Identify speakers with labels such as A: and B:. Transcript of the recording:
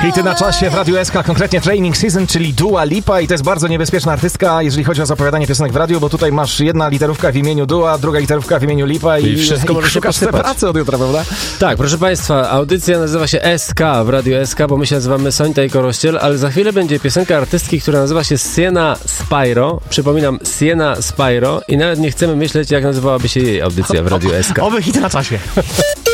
A: Hity na czasie w Radiu SK, konkretnie Training Season, czyli Dua Lipa i to jest bardzo niebezpieczna artystka, jeżeli chodzi o zapowiadanie piosenek w radiu, bo tutaj masz jedna literówka w imieniu Dua, druga literówka w imieniu Lipa i
B: wszystko może się
A: szukasz sobie pracy od jutra, prawda?
B: Tak, proszę Państwa, audycja nazywa się SK w Radiu SK, bo my się nazywamy Sońta i Korościel, ale za chwilę będzie piosenka artystki, która nazywa się Sienna Spyro. Przypominam, Sienna Spyro i nawet nie chcemy myśleć, jak nazywałaby się jej audycja w Radiu SK.
A: Oby hity na czasie.